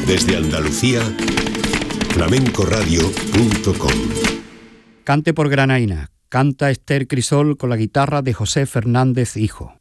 Desde Andalucía, flamencoradio.com. Cante por Granaína. Canta Esther Crisol con la guitarra de José Fernández Hijo.